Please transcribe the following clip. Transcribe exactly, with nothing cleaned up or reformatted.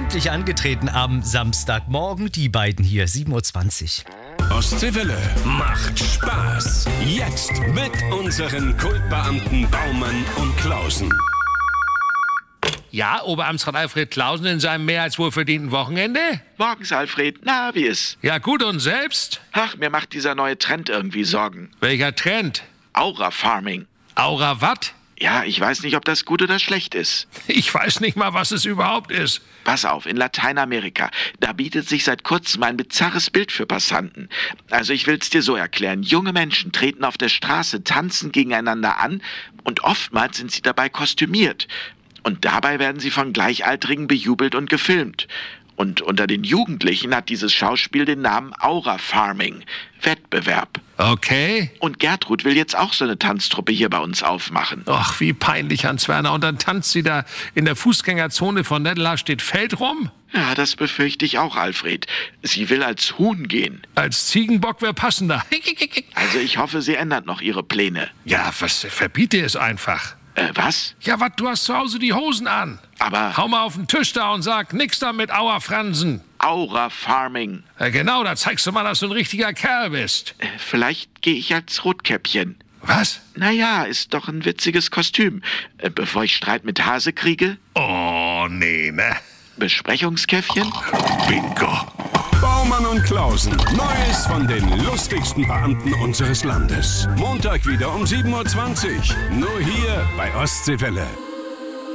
pünktlich angetreten am Samstagmorgen. Die beiden hier, sieben Uhr zwanzig. Ostseewelle macht Spaß. Jetzt mit unseren Kultbeamten Baumann und Klausen. Ja, Oberamtsrat Alfred Klausen in seinem mehr als wohlverdienten Wochenende? Morgens, Alfred. Na, wie ist? Ja, gut, und selbst? Ach, mir macht dieser neue Trend irgendwie Sorgen. Welcher Trend? Aura-Farming. Aura wat? Ja, ich weiß nicht, ob das gut oder schlecht ist. Ich weiß nicht mal, was es überhaupt ist. Pass auf, in Lateinamerika, da bietet sich seit kurzem ein bizarres Bild für Passanten. Also ich will's dir so erklären. Junge Menschen treten auf der Straße, tanzen gegeneinander an und oftmals sind sie dabei kostümiert. Und dabei werden sie von Gleichaltrigen bejubelt und gefilmt. Und unter den Jugendlichen hat dieses Schauspiel den Namen Aura-Farming. Wettbewerb. Okay. Und Gertrud will jetzt auch so eine Tanztruppe hier bei uns aufmachen. Ach, wie peinlich, Hans-Werner. Und dann tanzt sie da in der Fußgängerzone von Nettelhaar steht Feld rum? Ja, das befürchte ich auch, Alfred. Sie will als Huhn gehen. Als Ziegenbock wäre passender. Also ich hoffe, sie ändert noch ihre Pläne. Ja, was, verbiete es einfach. Äh, was? Ja, was, du hast zu Hause die Hosen an. Aber... Hau mal auf den Tisch da und sag, nix da mit Auerfransen. Aura-Farming. Ja, genau, da zeigst du mal, dass du ein richtiger Kerl bist. Äh, vielleicht gehe ich als Rotkäppchen. Was? Naja, ist doch ein witziges Kostüm. Äh, bevor ich Streit mit Hase kriege. Oh, nee, ne? Besprechungskäffchen? Bingo. Baumann und Klausen. Neues von den lustigsten Beamten unseres Landes. Montag wieder um sieben Uhr zwanzig. Nur hier bei Ostseewelle.